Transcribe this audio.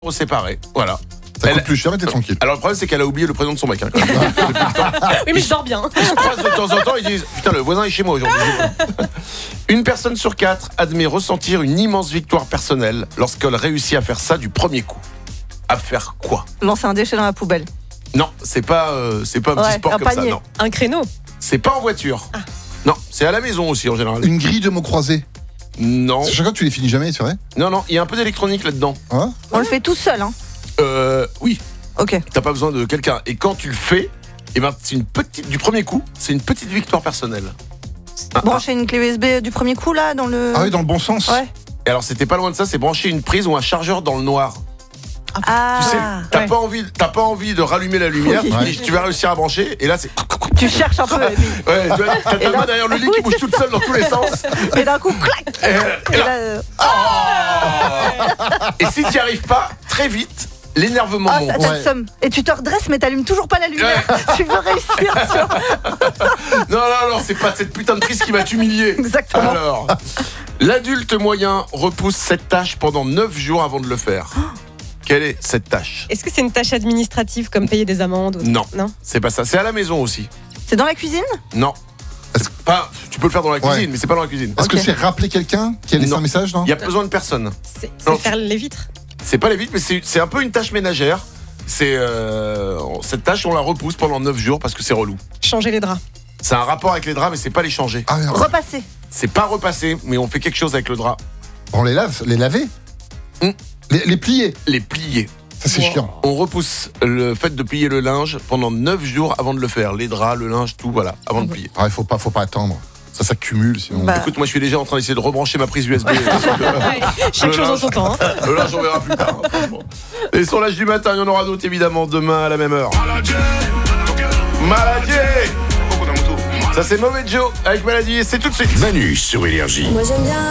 séparés, voilà. Ça coûte plus cher, mais t'es tranquille. Alors le problème c'est qu'elle a oublié le prénom de son mec. Hein, quand même. Oui, mais je dors bien. Ils se croisent de temps en temps, ils disent putain, le voisin est chez moi aujourd'hui. Une personne sur 4 admet ressentir une immense victoire personnelle lorsqu'elle réussit à faire ça du premier coup. À faire quoi? Lancer un déchet dans la poubelle. Non, c'est pas un petit sport un comme ça, panier. non. Un créneau. C'est pas en voiture. Non, c'est à la maison aussi en général. Une grille de mots croisés. Non, Chaque fois que tu les finis jamais, c'est vrai? non, il y a un peu d'électronique là-dedans. Hein? On le fait tout seul, hein. Oui, Ok. t'as pas besoin de quelqu'un. Et quand tu le fais, eh ben, c'est une petite, du premier coup, c'est une petite victoire personnelle. Brancher une clé USB du premier coup, là, dans le... Ah oui, dans le bon sens. Ouais. Et alors c'était pas loin de ça, c'est brancher une prise ou un chargeur dans le noir. Ah, Tu sais, t'as ouais. pas envie de rallumer la lumière, Oui. mais tu vas réussir à brancher, et là c'est... tu cherches un peu. Ouais, t'as ta main derrière le lit qui bouge toute seule dans tous les sens. Et d'un coup, clac. Et Et là- là, Et si t'y arrives pas, très vite, l'énervement ah, monte. ça t'as Ouais. le seum. Et tu te redresses, mais t'allumes toujours pas la lumière. Tu veux réussir, tu vois. Non, c'est pas cette putain de prise qui va t'humilier. Exactement. Alors, l'adulte moyen repousse cette tâche pendant 9 jours avant de le faire. Quelle est cette tâche? Est-ce que c'est une tâche administrative comme payer des amendes ou... Non. Non. C'est pas ça, c'est à la maison aussi. C'est dans la cuisine? Non. Pas, tu peux le faire dans la cuisine, Ouais. mais c'est pas dans la cuisine. Est-ce que Ok. c'est rappeler quelqu'un qui a laissé Non. un message, non? Il y a besoin de personne. C'est Non. faire les vitres. C'est pas les vitres, mais c'est un peu une tâche ménagère. C'est cette tâche, on la repousse pendant 9 jours parce que c'est relou. Changer les draps. C'est un rapport avec les draps, mais c'est pas les changer. Ah, merde. Repasser. C'est pas repasser, mais on fait quelque chose avec le drap. On les lave, les laver? Hmm. Les plier. Les plier. Ça, c'est Wow. chiant. On repousse le fait de plier le linge pendant 9 jours avant de le faire. Les draps, le linge, tout, voilà, avant de plier. Ah, il faut pas attendre. Ça s'accumule, sinon. Bah. Écoute, moi je suis déjà en train d'essayer de rebrancher ma prise USB. Chaque chose en son temps. Hein. Le linge, on verra plus tard. Hein, franchement. Et sur l'âge du matin, il y en aura d'autres évidemment demain à la même heure. Maladie. Ça c'est Mauvais Joe avec Maladie et c'est tout de suite. Manu sur Énergie. Moi j'aime bien